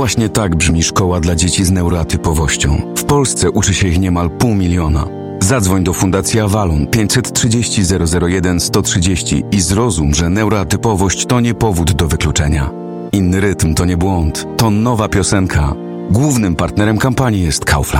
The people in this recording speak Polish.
Właśnie tak brzmi szkoła dla dzieci z neuroatypowością. W Polsce uczy się ich niemal 500 000. Zadzwoń do Fundacji Avalon 530 001 130 i zrozum, że neuroatypowość to nie powód do wykluczenia. Inny rytm to nie błąd, to nowa piosenka. Głównym partnerem kampanii jest Kaufland.